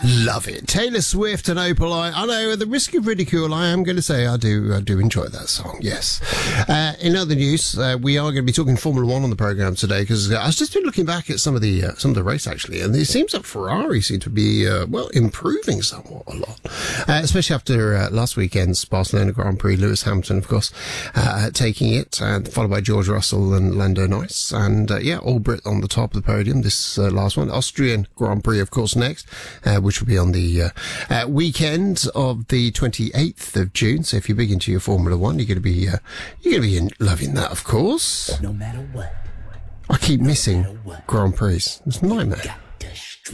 Love it. Taylor Swift and Opal. I know, at the risk of ridicule, I am going to say I do enjoy that song, yes. In other news, we are going to be talking Formula One on the programme today, because I was just been looking back at some of the race, actually, and it seems that Ferrari seem to be, improving somewhat a lot. Especially after last weekend's Barcelona Grand Prix, Lewis Hamilton, of course, taking it, followed by George Russell and Lando Norris, and all Brit on the top of the podium, this last one. Austrian Grand Prix, of course, next, which will be on the weekend of the 28th of June. So if you're big into your Formula One, you're going to be loving that, of course. No matter what. I keep missing Grand Prix. It's a nightmare.